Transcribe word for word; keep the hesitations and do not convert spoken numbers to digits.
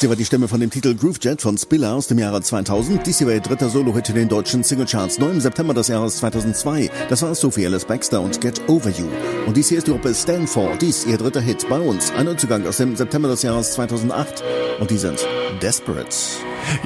Sie war die Stimme von dem Titel Groove Jet von Spiller aus dem Jahre zweitausend. Dies hier war ihr dritter Solo-Hit in den deutschen Singlecharts, neu im September des Jahres zweitausendzwei. Das war Sophie Ellis Bextor und Get Over You. Und dies hier ist die Gruppe Stanford, dies ihr dritter Hit bei uns. Ein Neuzugang aus dem September des Jahres zweitausendacht. Und die sind Desperate.